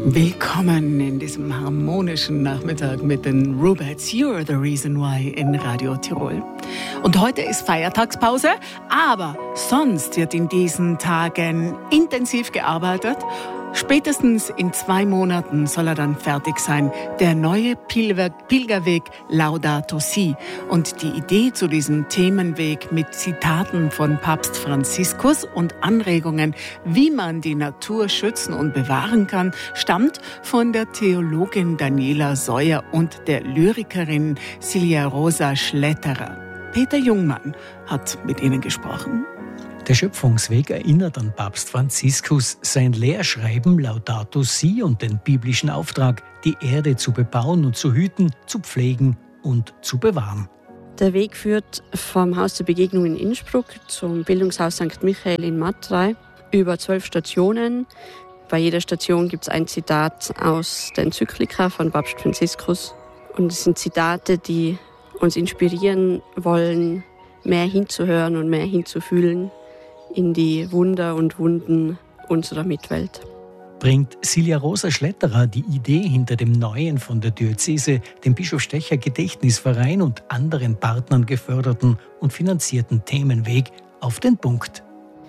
Willkommen in diesem harmonischen Nachmittag mit den Rubettes You're the Reason Why in Radio Tirol. Und heute ist Feiertagspause, aber sonst wird in diesen Tagen intensiv gearbeitet. Spätestens in 2 Monaten soll er dann fertig sein, der neue Pilgerweg Laudato Si. Und die Idee zu diesem Themenweg mit Zitaten von Papst Franziskus und Anregungen, wie man die Natur schützen und bewahren kann, stammt von der Theologin Daniela Seuer und der Lyrikerin Silja Rosa Schletterer. Peter Jungmann hat mit ihnen gesprochen. Der Schöpfungsweg erinnert an Papst Franziskus, sein Lehrschreiben Laudato Si und den biblischen Auftrag, die Erde zu bebauen und zu hüten, zu pflegen und zu bewahren. Der Weg führt vom Haus der Begegnung in Innsbruck zum Bildungshaus St. Michael in Matrei über 12 Stationen. Bei jeder Station gibt es ein Zitat aus der Enzyklika von Papst Franziskus. Und es sind Zitate, die uns inspirieren wollen, mehr hinzuhören und mehr hinzufühlen in die Wunder und Wunden unserer Mitwelt. Bringt Silja Rosa Schletterer die Idee hinter dem neuen von der Diözese, dem Bischof Stecher Gedächtnisverein und anderen Partnern geförderten und finanzierten Themenweg auf den Punkt.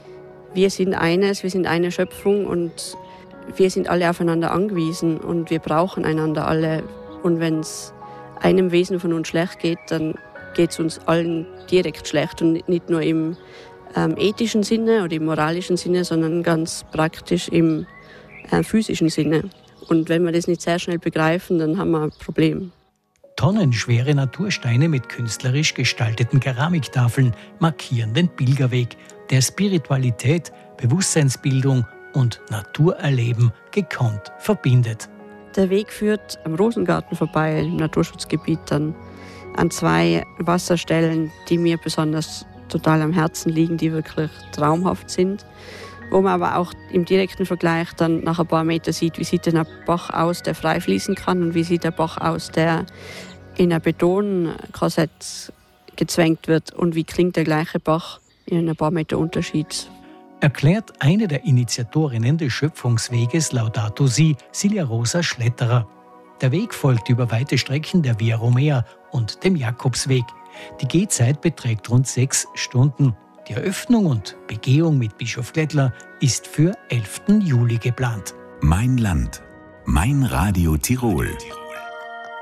Wir sind eines, wir sind eine Schöpfung und wir sind alle aufeinander angewiesen und wir brauchen einander alle. Und wenn es einem Wesen von uns schlecht geht, dann geht es uns allen direkt schlecht und nicht nur im ethischen Sinne oder im moralischen Sinne, sondern ganz praktisch im physischen Sinne. Und wenn wir das nicht sehr schnell begreifen, dann haben wir ein Problem. Tonnenschwere Natursteine mit künstlerisch gestalteten Keramiktafeln markieren den Pilgerweg, der Spiritualität, Bewusstseinsbildung und Naturerleben gekonnt verbindet. Der Weg führt am Rosengarten vorbei, im Naturschutzgebiet dann an 2 Wasserstellen, die mir besonders total am Herzen liegen, die wirklich traumhaft sind. Wo man aber auch im direkten Vergleich dann nach ein paar Metern sieht, wie sieht denn ein Bach aus, der frei fließen kann und wie sieht der Bach aus, der in ein Betonkorsett gezwängt wird und wie klingt der gleiche Bach in ein paar Meter Unterschied. Erklärt eine der Initiatorinnen des Schöpfungsweges Laudato Si, Silja Rosa Schletterer. Der Weg folgt über weite Strecken der Via Romea und dem Jakobsweg. Die Gehzeit beträgt rund 6 Stunden. Die Eröffnung und Begehung mit Bischof Glättler ist für 11. Juli geplant. Mein Land, mein Radio Tirol.